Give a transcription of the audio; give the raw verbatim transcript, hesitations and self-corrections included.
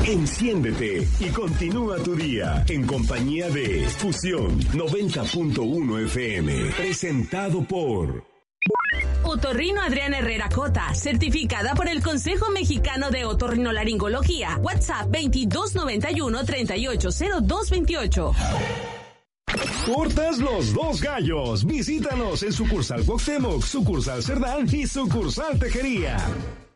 Enciéndete y continúa tu día en compañía de Fusión noventa punto uno F M. Presentado por Otorrino Adriana Herrera Cota, certificada por el Consejo Mexicano de Otorrinolaringología. WhatsApp veintidós noventa y uno, treinta y ocho cero dos veintiocho. Cortas los dos gallos. Visítanos en sucursal Cuauhtémoc, sucursal Cerdán y sucursal Tejería.